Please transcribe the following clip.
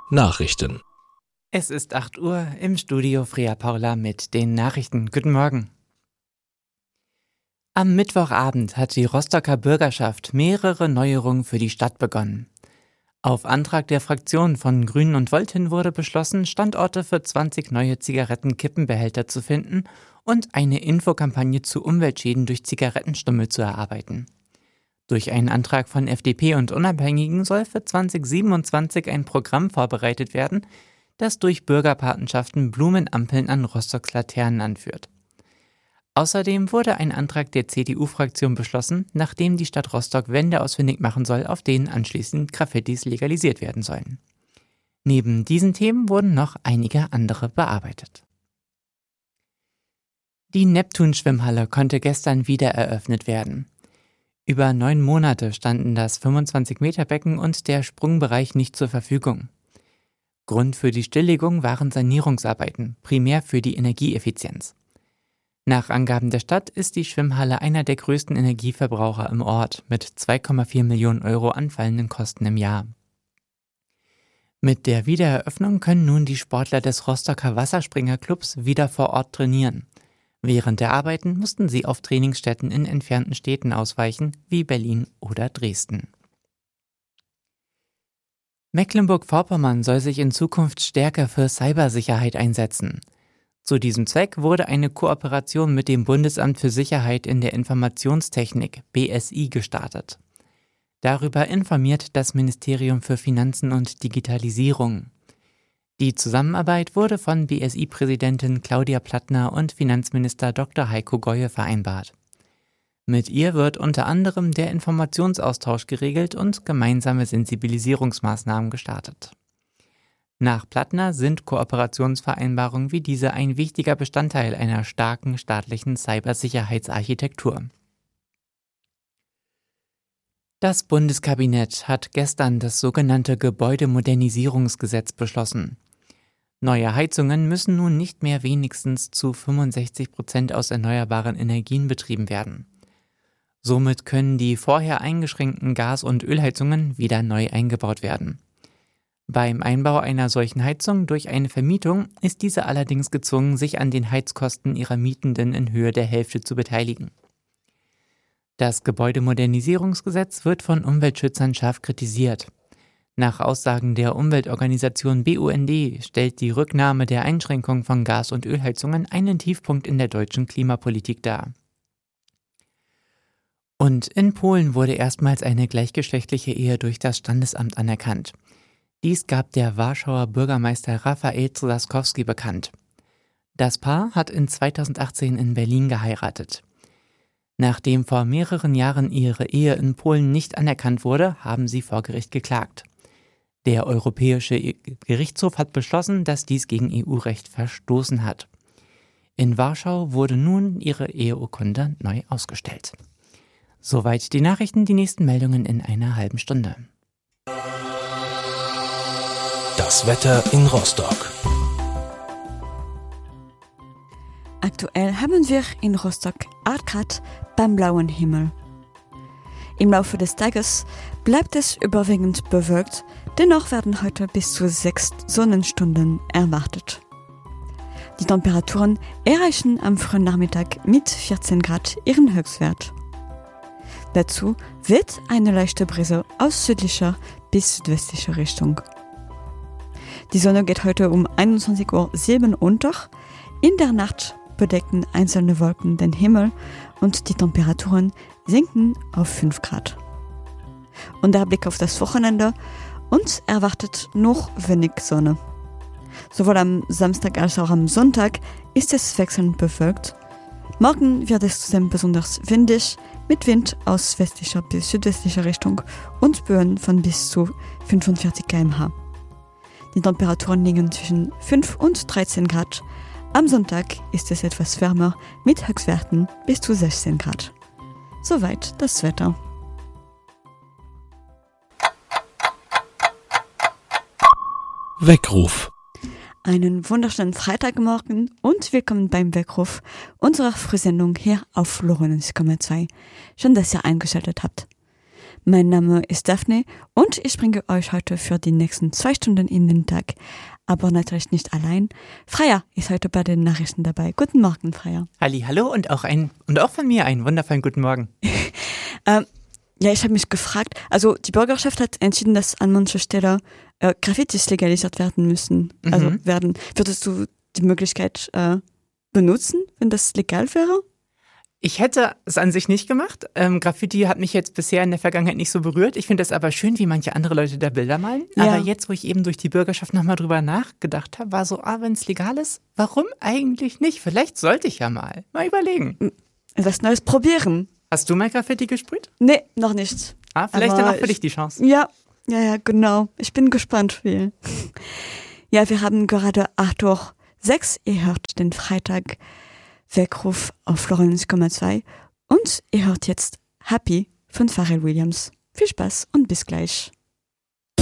Nachrichten. Es ist 8 Uhr, im Studio Freya Paula mit den Nachrichten. Guten Morgen. Am Mittwochabend hat die Rostocker Bürgerschaft mehrere Neuerungen für die Stadt begonnen. Auf Antrag der Fraktionen von Grünen und Volt hin wurde beschlossen, Standorte für 20 neue Zigarettenkippenbehälter zu finden und eine Infokampagne zu Umweltschäden durch Zigarettenstummel zu erarbeiten. Durch einen Antrag von FDP und Unabhängigen soll für 2027 ein Programm vorbereitet werden, das durch Bürgerpatenschaften Blumenampeln an Rostocks Laternen anführt. Außerdem wurde ein Antrag der CDU-Fraktion beschlossen, nachdem die Stadt Rostock Wände ausfindig machen soll, auf denen anschließend Graffitis legalisiert werden sollen. Neben diesen Themen wurden noch einige andere bearbeitet. Die Neptun-Schwimmhalle konnte gestern wieder eröffnet werden. Über 9 Monate standen das 25-Meter-Becken und der Sprungbereich nicht zur Verfügung. Grund für die Stilllegung waren Sanierungsarbeiten, primär für die Energieeffizienz. Nach Angaben der Stadt ist die Schwimmhalle einer der größten Energieverbraucher im Ort mit 2,4 Millionen Euro anfallenden Kosten im Jahr. Mit der Wiedereröffnung können nun die Sportler des Rostocker Wasserspringerclubs wieder vor Ort trainieren. Während der Arbeiten mussten sie auf Trainingsstätten in entfernten Städten ausweichen, wie Berlin oder Dresden. Mecklenburg-Vorpommern soll sich in Zukunft stärker für Cybersicherheit einsetzen. Zu diesem Zweck wurde eine Kooperation mit dem Bundesamt für Sicherheit in der Informationstechnik, BSI, gestartet. Darüber informiert das Ministerium für Finanzen und Digitalisierung. Die Zusammenarbeit wurde von BSI-Präsidentin Claudia Plattner und Finanzminister Dr. Heiko Goye vereinbart. Mit ihr wird unter anderem der Informationsaustausch geregelt und gemeinsame Sensibilisierungsmaßnahmen gestartet. Nach Plattner sind Kooperationsvereinbarungen wie diese ein wichtiger Bestandteil einer starken staatlichen Cybersicherheitsarchitektur. Das Bundeskabinett hat gestern das sogenannte Gebäudemodernisierungsgesetz beschlossen. Neue Heizungen müssen nun nicht mehr wenigstens zu 65% aus erneuerbaren Energien betrieben werden. Somit können die vorher eingeschränkten Gas- und Ölheizungen wieder neu eingebaut werden. Beim Einbau einer solchen Heizung durch eine Vermietung ist diese allerdings gezwungen, sich an den Heizkosten ihrer Mietenden in Höhe der Hälfte zu beteiligen. Das Gebäudemodernisierungsgesetz wird von Umweltschützern scharf kritisiert. Nach Aussagen der Umweltorganisation BUND stellt die Rücknahme der Einschränkung von Gas- und Ölheizungen einen Tiefpunkt in der deutschen Klimapolitik dar. Und in Polen wurde erstmals eine gleichgeschlechtliche Ehe durch das Standesamt anerkannt. Dies gab der Warschauer Bürgermeister Rafael Trzaskowski bekannt. Das Paar hat in 2018 in Berlin geheiratet. Nachdem vor mehreren Jahren ihre Ehe in Polen nicht anerkannt wurde, haben sie vor Gericht geklagt. Der Europäische Gerichtshof hat beschlossen, dass dies gegen EU-Recht verstoßen hat. In Warschau wurde nun ihre Eheurkunde neu ausgestellt. Soweit die Nachrichten, die nächsten Meldungen in einer halben Stunde. Das Wetter in Rostock. Aktuell haben wir in Rostock 8 Grad beim blauen Himmel. Im Laufe des Tages bleibt es überwiegend bewölkt, dennoch werden heute bis zu 6 Sonnenstunden erwartet. Die Temperaturen erreichen am frühen Nachmittag mit 14 Grad ihren Höchstwert. Dazu weht eine leichte Brise aus südlicher bis südwestlicher Richtung. Die Sonne geht heute um 21:07 Uhr unter. In der Nacht bedecken einzelne Wolken den Himmel und die Temperaturen sinken auf 5 Grad. Und der Blick auf das Wochenende, uns erwartet noch wenig Sonne. Sowohl am Samstag als auch am Sonntag ist es wechselnd bewölkt. Morgen wird es zudem besonders windig, mit Wind aus westlicher bis südwestlicher Richtung und Böen von bis zu 45 km/h. Die Temperaturen liegen zwischen 5 und 13 Grad. Am Sonntag ist es etwas wärmer mit Höchstwerten bis zu 16 Grad. Soweit das Wetter. Weckruf. Einen wunderschönen Freitagmorgen und willkommen beim Weckruf unserer Frühsendung hier auf Lorenz,2. Schön, dass ihr eingeschaltet habt. Mein Name ist Daphne und ich bringe euch heute für die nächsten 2 Stunden in den Tag. Aber natürlich nicht allein. Freya ist heute bei den Nachrichten dabei. Guten Morgen, Freya. Hallo und auch von mir einen wundervollen guten Morgen. Ja, ich habe mich gefragt, also die Bürgerschaft hat entschieden, dass an mancher Stelle Graffitis legalisiert werden müssen. Also würdest du die Möglichkeit benutzen, wenn das legal wäre? Ich hätte es an sich nicht gemacht. Graffiti hat mich jetzt bisher in der Vergangenheit nicht so berührt. Ich finde es aber schön, wie manche andere Leute da Bilder malen. Ja. Aber jetzt, wo ich eben durch die Bürgerschaft nochmal drüber nachgedacht habe, war so, wenn es legal ist, warum eigentlich nicht? Vielleicht sollte ich ja mal überlegen. Was Neues probieren. Hast du mal Graffiti gesprüht? Nee, noch nicht. Vielleicht aber dann auch für dich die Chance. Ja, genau. Ich bin gespannt, wie. Ja, wir haben gerade 8:06 Uhr. Ihr hört den Freitag Weckruf auf 94,2 und ihr hört jetzt Happy von Pharrell Williams. Viel Spaß und bis gleich.